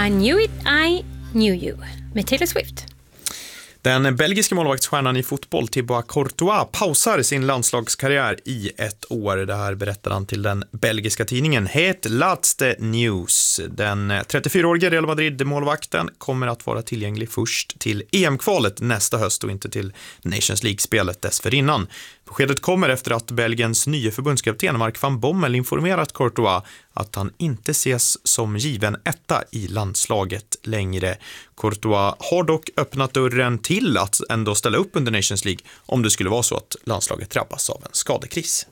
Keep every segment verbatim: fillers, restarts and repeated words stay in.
I knew it, I knew you med Taylor Swift. Den belgiska målvaktsstjärnan i fotboll Thibaut Courtois pausar sin landslagskarriär i ett år. Det här berättar han till den belgiska tidningen Het Laatste Nieuws. Den trettiofyraårige Real Madrid-målvakten kommer att vara tillgänglig först till E M-kvalet nästa höst och inte till Nations League-spelet dessförinnan. Beskedet kommer efter att Belgiens nya förbundskapten Mark van Bommel informerat Courtois att han inte ses som given etta i landslaget längre. Courtois har dock öppnat dörren till att ändå ställa upp under Nations League om det skulle vara så att landslaget drabbas av en skadekris.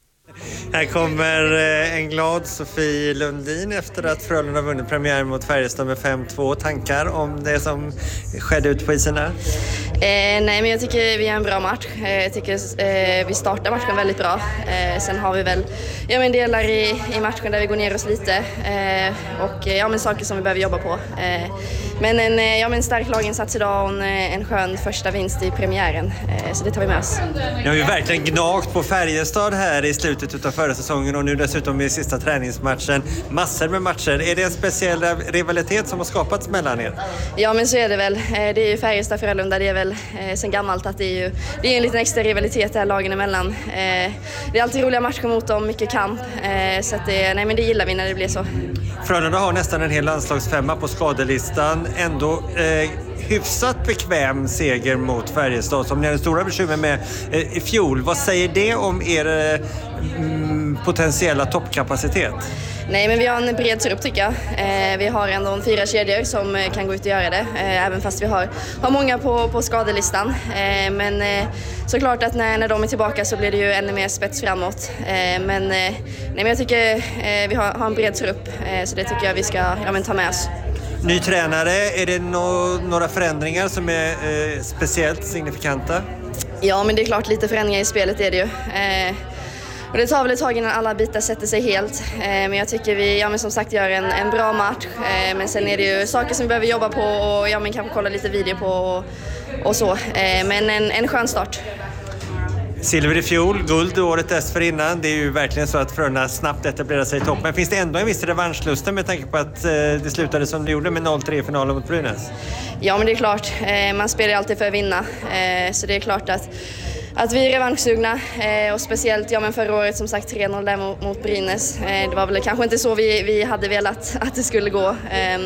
Här kommer en glad Sofie Lundin efter att Frölunda har vunnit premiär mot Färjestad med fem två. Tankar om det som skedde ut på isen där? Eh, nej, men jag tycker vi har en bra match. Eh, jag tycker eh, vi startar matchen väldigt bra. Eh, sen har vi väl ja, men delar i, i matchen där vi går ner oss lite eh, och ja, men saker som vi behöver jobba på. Eh, men en, ja, men en stark laginsats idag och en, en skön första vinst i premiären. Eh, så det tar vi med oss. Ni har ju verkligen gnagt på Färjestad här i slutet av förra säsongen och nu dessutom i sista träningsmatchen. Massor med matcher. Är det en speciell rivalitet som har skapats mellan er? Ja, men så är det väl. Det är ju Färjestad Frölunda. Det är väl eh, sen gammalt att det är ju det är en liten extra rivalitet här lagen emellan. Eh, det är alltid roliga matcher mot dem, mycket kamp. Eh, så att det, nej, men det gillar vi när det blir så. Frölunda har nästan en hel landslagsfemma på skadelistan. Ändå eh, hyfsat bekväm seger mot Färjestad som ni hade stora bekymmer med eh, i fjol. Vad säger det om er eh, mm, potentiella toppkapacitet? Nej, men vi har en bred trupp tycker jag. Eh, vi har ändå en fyra kedjor som eh, kan gå ut och göra det. Eh, även fast vi har, har många på, på skadelistan. Eh, men eh, såklart att när, när de är tillbaka så blir det ju ännu mer spets framåt. Eh, men, eh, nej, men jag tycker eh, vi har, har en bred trupp. Eh, så det tycker jag vi ska ja, men ta med oss. Ny tränare, är det no- några förändringar som är eh, speciellt signifikanta? Ja, men det är klart lite förändringar i spelet är det ju. Eh, Och det tar väl ett tag innan alla bitar sätter sig helt. Eh, men jag tycker vi ja, men som sagt gör en, en bra match. Eh, men sen är det ju saker som vi behöver jobba på och ja, men kanske kolla lite video på och, och så. Eh, men en, en skön start. Silver i fjol, guld året dessförinnan. Det är ju verkligen så att Frölunda snabbt etablerar sig i topp. Men finns det ändå en viss revanschlusten med tanke på att eh, det slutade som det gjorde med noll tre i finalen mot Brynäs? Ja, men det är klart. Eh, man spelar alltid för att vinna. Eh, så det är klart att Att vi är revanschsugna eh, och speciellt ja, men förra året som sagt tre noll där mot, mot Brynäs. Eh, det var väl kanske inte så vi, vi hade velat att det skulle gå. Eh,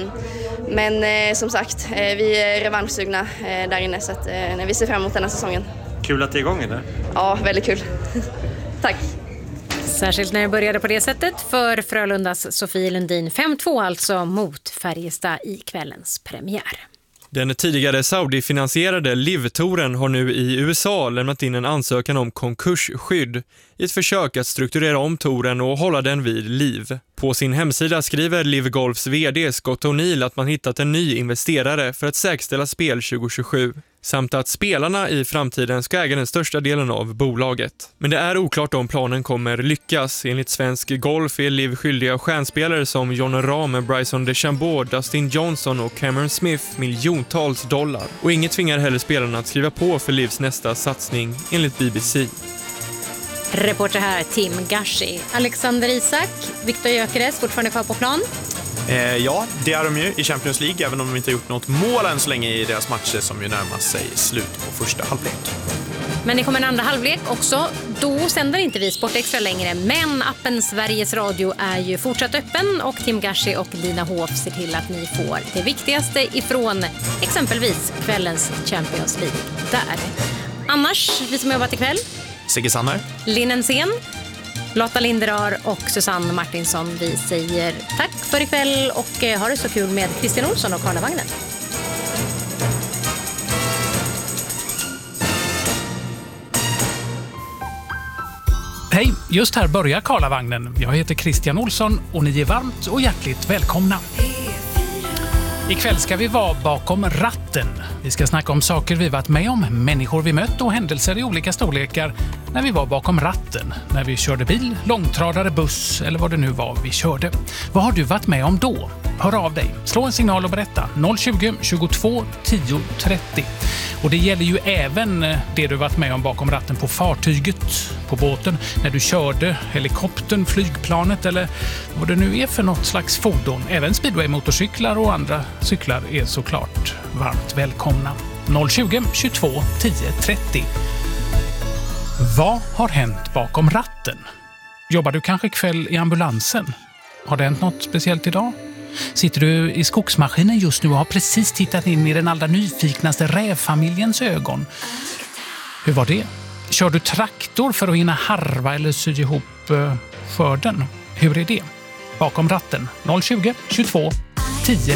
men eh, som sagt, eh, vi är revanschsugna eh, där inne så att, eh, vi ser fram emot den här säsongen. Kul att det är igång eller? Ja, väldigt kul. Tack. Särskilt när det började på det sättet för Frölundas Sofie Lundin fem två alltså mot Färjestad i kvällens premiär. Den tidigare Saudi-finansierade Live-touren har nu i U S A lämnat in en ansökan om konkursskydd i ett försök att strukturera om touren och hålla den vid liv. På sin hemsida skriver Live Golfs vd Scott O'Neill att man hittat en ny investerare för att säkerställa spel tjugo tjugosju samt att spelarna i framtiden ska äga den största delen av bolaget. Men det är oklart om planen kommer lyckas. Enligt Svensk Golf är Live skyldiga stjärnspelare som Jon Rahm, Bryson DeChambeau, Dustin Johnson och Cameron Smith miljontals dollar. Och inget tvingar heller spelarna att skriva på för Livs nästa satsning, enligt B B C. Reporter här Tim Gashi. Alexander Isak, Viktor Gyökeres fortfarande kvar på plan. Eh, ja, det är de ju i Champions League, även om de inte har gjort något mål än så länge i deras matcher som ju närmar sig slut på första halvlek. Men det kommer en andra halvlek också. Då sänder inte vi Sport Extra längre, men appen Sveriges Radio är ju fortsatt öppen och Tim Gashi och Lina Hof ser till att ni får det viktigaste ifrån exempelvis kvällens Champions League där. Annars, vi som jobbat ikväll. Sigge Sanner, Linnen Sen, Lotta Linderar och Susanne Martinsson. Vi säger tack för ikväll och eh, ha det så kul med Christian Olsson och Karlavagnen. Hej, just här börjar Karlavagnen. Jag heter Christian Olsson och ni är varmt och hjärtligt välkomna. Ikväll ska vi vara bakom ratten. Vi ska snacka om saker vi varit med om, människor vi mött och händelser i olika storlekar när vi var bakom ratten. När vi körde bil, långtradare, buss eller vad det nu var vi körde. Vad har du varit med om då? hör av dig. Slå en signal och berätta. noll tjugo, tjugotvå, tio, trettio. Och det gäller ju även det du varit med om bakom ratten på fartyget, på båten, när du körde helikoptern, flygplanet eller vad det nu är för något slags fordon. Även speedway-motorcyklar och andra cyklar är såklart varmt välkomna. noll tjugo, tjugotvå, tio, trettio. Vad har hänt bakom ratten? Jobbar du kanske kväll i ambulansen? Har det hänt något speciellt idag? Sitter du i skogsmaskinen just nu och har precis tittat in i den allra nyfiknaste rävfamiljens ögon? Hur var det? Kör du traktor för att hinna harva eller sy ihop uh, skörden? Hur är det? Bakom ratten noll tjugo, tjugotvå, tio,